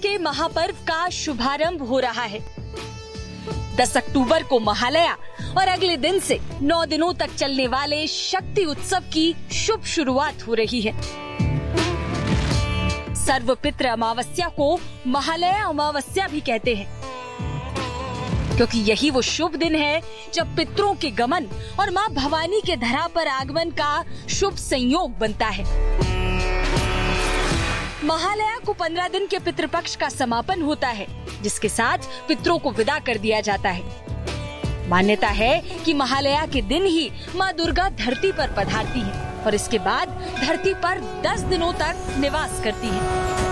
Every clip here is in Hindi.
के महापर्व का शुभारंभ हो रहा है। 10 अक्टूबर को महालया और अगले दिन से 9 दिनों तक चलने वाले शक्ति उत्सव की शुभ शुरुआत हो रही है। सर्वपितृ अमावस्या को महालया अमावस्या भी कहते हैं, क्योंकि यही वो शुभ दिन है जब पितरों के गमन और मां भवानी के धरा पर आगमन का शुभ संयोग बनता है। महालया को 15 दिन के पितृपक्ष का समापन होता है, जिसके साथ पितरों को विदा कर दिया जाता है। मान्यता है कि महालया के दिन ही मां दुर्गा धरती पर पधारती है और इसके बाद धरती पर 10 दिनों तक निवास करती है।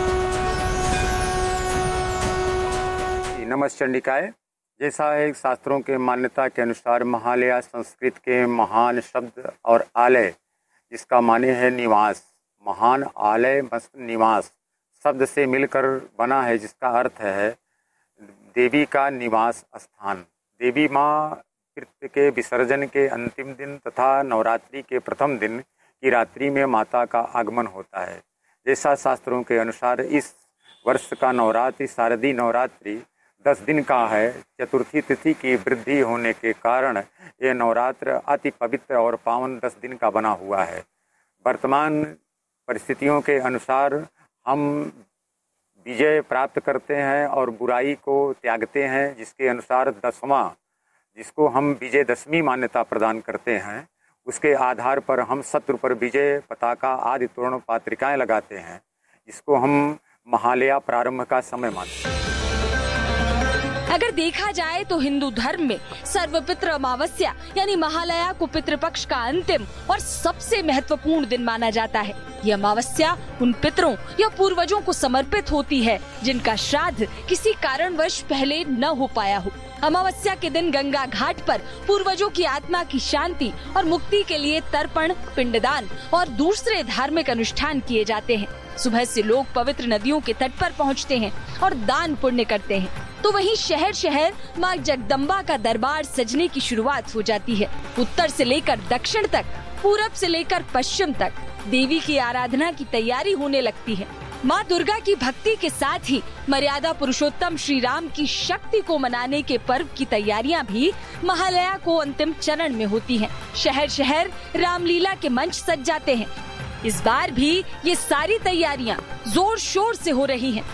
नमश्चंडिकाय। जैसा है शास्त्रों के मान्यता के अनुसार महालया संस्कृत के महान शब्द और आलय, जिसका माने है निवास, महान आलय निवास शब्द से मिलकर बना है, जिसका अर्थ है देवी का निवास स्थान। देवी माँ कृत्य के विसर्जन के अंतिम दिन तथा नवरात्रि के प्रथम दिन की रात्रि में माता का आगमन होता है। जैसा शास्त्रों के अनुसार इस वर्ष का नवरात्रि शारदीय नवरात्रि 10 दिन का है। चतुर्थी तिथि की वृद्धि होने के कारण यह नवरात्र अति पवित्र और पावन 10 दिन का बना हुआ है। वर्तमान परिस्थितियों के अनुसार हम विजय प्राप्त करते हैं और बुराई को त्यागते हैं, जिसके अनुसार 10वां, जिसको हम विजयदशमी मान्यता प्रदान करते हैं, उसके आधार पर हम शत्रु पर विजय पताका आदि तोरण पात्रिकाएं लगाते हैं, जिसको हम महालया प्रारंभ का समय मानते हैं। अगर देखा जाए तो हिंदू धर्म में सर्वपितृ अमावस्या यानी महालया को पितृपक्ष का अंतिम और सबसे महत्वपूर्ण दिन माना जाता है। यह अमावस्या उन पितरों या पूर्वजों को समर्पित होती है जिनका श्राद्ध किसी कारणवश पहले न हो पाया हो। अमावस्या के दिन गंगा घाट पर पूर्वजों की आत्मा की शांति और मुक्ति के लिए तर्पण, पिंडदान और दूसरे धार्मिक अनुष्ठान किए जाते हैं। सुबह से लोग पवित्र नदियों के तट पर पहुंचते हैं और दान पुण्य करते हैं। तो वहीं शहर शहर मां जगदम्बा का दरबार सजने की शुरुआत हो जाती है। उत्तर से लेकर दक्षिण तक, पूरब से लेकर पश्चिम तक देवी की आराधना की तैयारी होने लगती है। मां दुर्गा की भक्ति के साथ ही मर्यादा पुरुषोत्तम श्री राम की शक्ति को मनाने के पर्व की तैयारियां भी महालया को अंतिम चरण में होती हैं। शहर शहर रामलीला के मंच सज जाते हैं। इस बार भी ये सारी तैयारियां जोर शोर से हो रही हैं।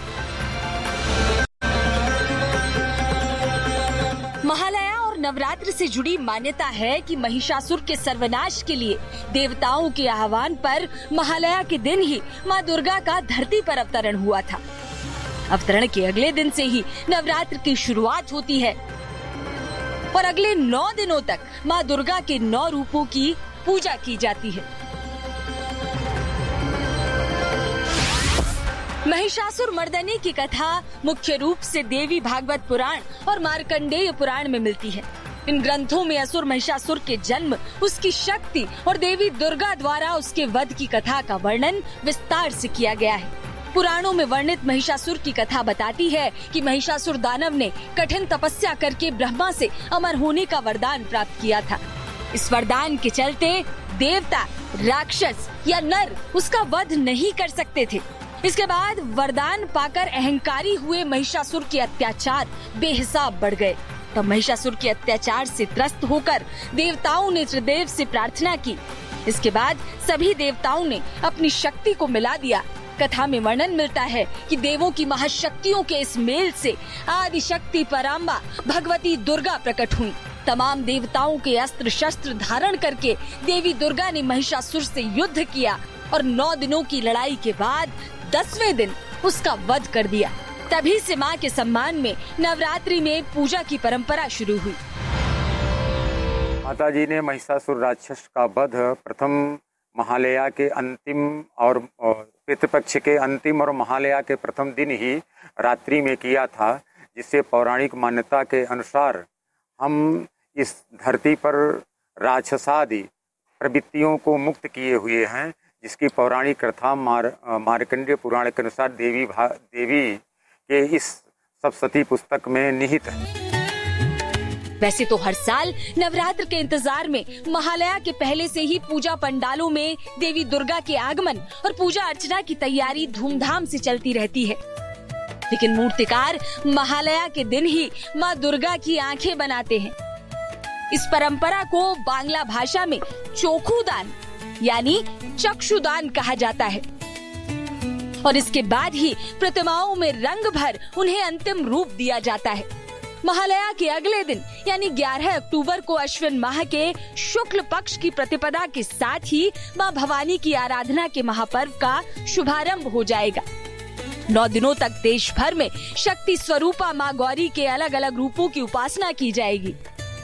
महालया और नवरात्र से जुड़ी मान्यता है कि महिषासुर के सर्वनाश के लिए देवताओं के आह्वान पर महालया के दिन ही मां दुर्गा का धरती पर अवतरण हुआ था। अवतरण के अगले दिन से ही नवरात्र की शुरुआत होती है और अगले 9 दिनों तक मां दुर्गा के 9 रूपों की पूजा की जाती है। महिषासुर मर्दनी की कथा मुख्य रूप से देवी भागवत पुराण और मार्कंडेय पुराण में मिलती है। इन ग्रंथों में असुर महिषासुर के जन्म, उसकी शक्ति और देवी दुर्गा द्वारा उसके वध की कथा का वर्णन विस्तार से किया गया है। पुराणों में वर्णित महिषासुर की कथा बताती है कि महिषासुर दानव ने कठिन तपस्या करके ब्रह्मा से अमर होने का वरदान प्राप्त किया था। इस वरदान के चलते देवता, राक्षस या नर उसका वध नहीं कर सकते थे। इसके बाद वरदान पाकर अहंकारी हुए महिषासुर के अत्याचार बेहिसाब बढ़ गए। तब महिषासुर के अत्याचार से त्रस्त होकर देवताओं ने त्रिदेव से प्रार्थना की। इसके बाद सभी देवताओं ने अपनी शक्ति को मिला दिया। कथा में वर्णन मिलता है कि देवों की महाशक्तियों के इस मेल से आदि शक्ति पराम्बा भगवती दुर्गा प्रकट हुई। तमाम देवताओं के अस्त्र शस्त्र धारण करके देवी दुर्गा ने महिषासुर से युद्ध किया और 9 दिनों की लड़ाई के बाद 10वें दिन उसका वध कर दिया। तभी से मां के सम्मान में नवरात्रि में पूजा की परंपरा शुरू हुई। माता जी ने महिषासुर राक्षस का वध प्रथम महालया के अंतिम और पितृपक्ष के अंतिम और महालया के प्रथम दिन ही रात्रि में किया था, जिससे पौराणिक मान्यता के अनुसार हम इस धरती पर राक्षसादि प्रवृत्तियों को मुक्त किए हुए हैं, जिसकी पौराणिक कथा मार्कंडेय पुराण के अनुसार देवी के इस सप्तशती पुस्तक में निहित है। वैसे तो हर साल नवरात्र के इंतजार में महालया के पहले से ही पूजा पंडालों में देवी दुर्गा के आगमन और पूजा अर्चना की तैयारी धूमधाम से चलती रहती है। लेकिन मूर्तिकार महालया के दिन ही माँ दुर्गा की आंखें बनाते हैं। इस परंपरा को बांग्ला भाषा में चोखुदान यानी चक्षुदान कहा जाता है और इसके बाद ही प्रतिमाओं में रंग भर उन्हें अंतिम रूप दिया जाता है। महालया के अगले दिन यानी 11 अक्टूबर को अश्विन माह के शुक्ल पक्ष की प्रतिपदा के साथ ही मां भवानी की आराधना के महापर्व का शुभारंभ हो जाएगा। 9 दिनों तक देश भर में शक्ति स्वरूपा मां गौरी के अलग अलग रूपों की उपासना की जाएगी।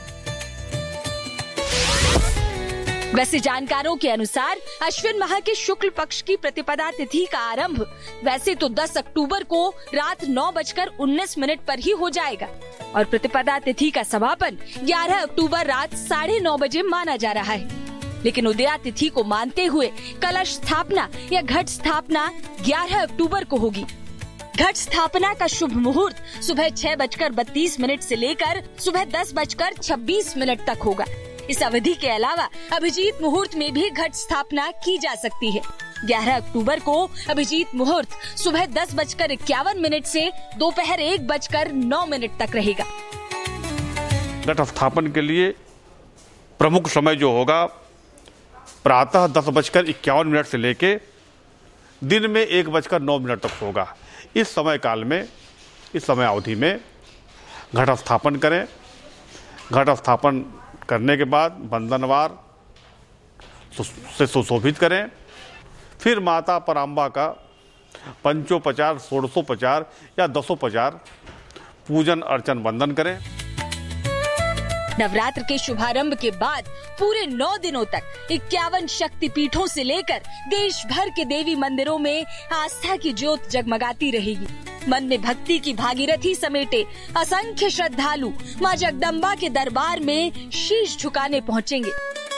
वैसे जानकारों के अनुसार अश्विन माह के शुक्ल पक्ष की प्रतिपदा तिथि का आरंभ वैसे तो 10 अक्टूबर को रात 9:19 पर ही हो जाएगा और प्रतिपदा तिथि का समापन 11 अक्टूबर रात 9:30 बजे माना जा रहा है। लेकिन उदया तिथि को मानते हुए कलश स्थापना या घट स्थापना 11 अक्टूबर को होगी। घट स्थापना का शुभ मुहूर्त सुबह 6:32 से लेकर सुबह 10:26 तक होगा। इस अवधि के अलावा अभिजीत मुहूर्त में भी घट स्थापना की जा सकती है। 11 अक्टूबर को अभिजीत मुहूर्त सुबह 10:51 से दोपहर 1:09 तक रहेगा। घट स्थापन के लिए प्रमुख समय जो होगा प्रातः 10:51 से लेके दिन में 1:09 तक होगा। इस समय काल में, इस समय अवधि में घट स्थापन करें। घट स्थापन करने के बाद बंधनवार से सुशोभित करें। फिर माता पराम्बा का पंचोपचार, षोडशोपचार या दसोपचार पूजन अर्चन वंदन करें। नवरात्र के शुभारंभ के बाद पूरे 9 दिनों तक 51 शक्तिपीठों से लेकर देश भर के देवी मंदिरों में आस्था की ज्योत जगमगाती रहेगी। मन में भक्ति की भागीरथी समेटे असंख्य श्रद्धालु मां जगदम्बा के दरबार में शीश झुकाने पहुंचेंगे।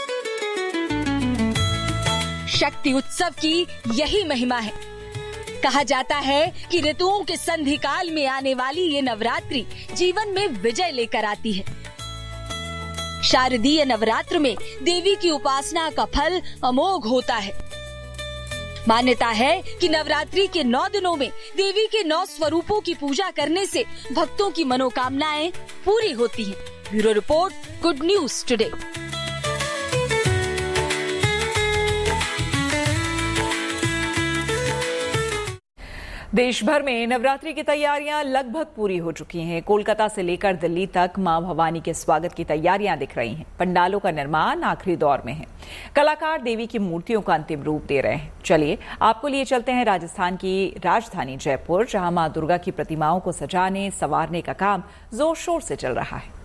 शक्ति उत्सव की यही महिमा है। कहा जाता है कि ऋतुओं के संधि काल में आने वाली ये नवरात्रि जीवन में विजय लेकर आती है। शारदीय नवरात्र में देवी की उपासना का फल अमोघ होता है। मान्यता है कि नवरात्रि के 9 दिनों में देवी के 9 स्वरूपों की पूजा करने से भक्तों की मनोकामनाएं पूरी होती हैं। Bureau report, good news today. देश भर में नवरात्रि की तैयारियां लगभग पूरी हो चुकी हैं। कोलकाता से लेकर दिल्ली तक मां भवानी के स्वागत की तैयारियां दिख रही हैं। पंडालों का निर्माण आखिरी दौर में है। कलाकार देवी की मूर्तियों का अंतिम रूप दे रहे हैं। चलिए आपको लिए चलते हैं राजस्थान की राजधानी जयपुर, जहां मां दुर्गा की प्रतिमाओं को सजाने संवारने का काम जोर शोर से चल रहा है।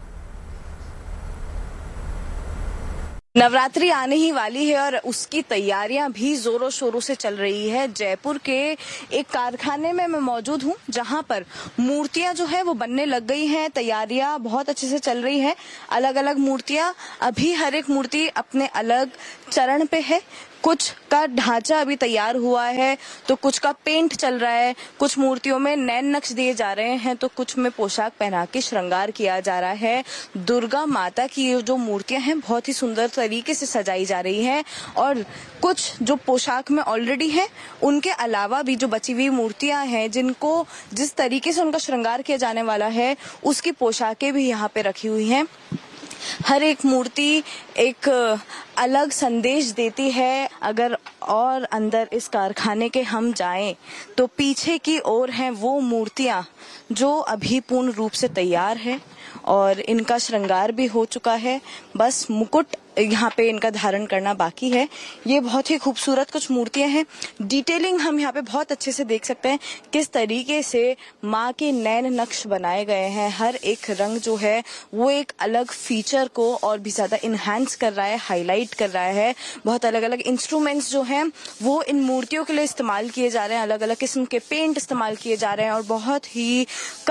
नवरात्रि आने ही वाली है और उसकी तैयारियां भी जोरों शोरों से चल रही है। जयपुर के एक कारखाने में मैं मौजूद हूं, जहां पर मूर्तियां जो है वो बनने लग गई हैं। तैयारियां बहुत अच्छे से चल रही है। अलग अलग मूर्तियां, अभी हर एक मूर्ति अपने अलग चरण पे है। कुछ का ढांचा अभी तैयार हुआ है तो कुछ का पेंट चल रहा है। कुछ मूर्तियों में नैन नक्श दिए जा रहे हैं तो कुछ में पोशाक पहना के श्रृंगार किया जा रहा है। दुर्गा माता की जो मूर्तियां हैं बहुत ही सुंदर तरीके से सजाई जा रही हैं और कुछ जो पोशाक में ऑलरेडी है उनके अलावा भी जो बची हुई मूर्तियां हैं जिनको जिस तरीके से उनका श्रृंगार किया जाने वाला है उसकी पोशाकें भी यहाँ पे रखी हुई हैं। हर एक मूर्ति एक अलग संदेश देती है। अगर और अंदर इस कारखाने के हम जाएं तो पीछे की ओर हैं वो मूर्तियां जो अभी पूर्ण रूप से तैयार है और इनका श्रृंगार भी हो चुका है। बस मुकुट यहाँ पे इनका धारण करना बाकी है। ये बहुत ही खूबसूरत कुछ मूर्तियां हैं। डिटेलिंग हम यहाँ पे बहुत अच्छे से देख सकते हैं किस तरीके से माँ के नैन नक्श बनाए गए हैं। हर एक रंग जो है वो एक अलग फीचर को और भी ज्यादा इनहैंस कर रहा है, हाईलाइट कर रहा है। बहुत अलग अलग इंस्ट्रूमेंट्स जो हैं वो इन मूर्तियों के लिए इस्तेमाल किए जा रहे हैं। अलग अलग किस्म के पेंट इस्तेमाल किए जा रहे हैं और बहुत ही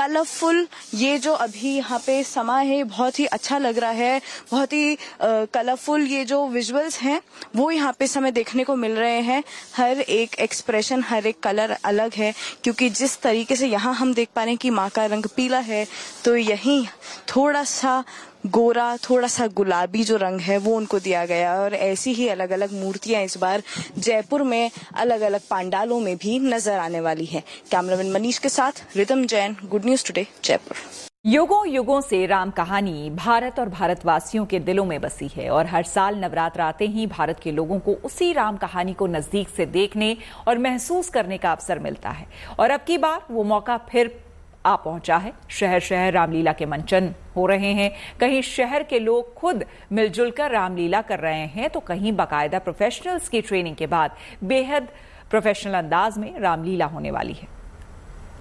कलरफुल ये जो अभी यहाँ पे समा है बहुत ही अच्छा लग रहा है। बहुत ही कलरफुल कलरफुल ये जो विजुअल्स हैं वो यहाँ पे हमें देखने को मिल रहे हैं। हर एक एक्सप्रेशन, हर एक कलर अलग है, क्योंकि जिस तरीके से यहाँ हम देख पा रहे हैं कि माँ का रंग पीला है, तो यहीं थोड़ा सा गोरा, थोड़ा सा गुलाबी जो रंग है वो उनको दिया गया। और ऐसी ही अलग अलग मूर्तियां इस बार जयपुर में अलग अलग पंडालों में भी नजर आने वाली है। कैमरामैन मनीष के साथ Ritam Jain, good news today, Jaipur. युगों युगों से राम कहानी भारत और भारतवासियों के दिलों में बसी है और हर साल नवरात्र आते ही भारत के लोगों को उसी राम कहानी को नजदीक से देखने और महसूस करने का अवसर मिलता है। और अब की बार वो मौका फिर आ पहुंचा है। शहर शहर रामलीला के मंचन हो रहे हैं। कहीं शहर के लोग खुद मिलजुल कर रामलीला कर रहे हैं, तो कहीं बाकायदा प्रोफेशनल्स की ट्रेनिंग के बाद बेहद प्रोफेशनल अंदाज में रामलीला होने वाली है।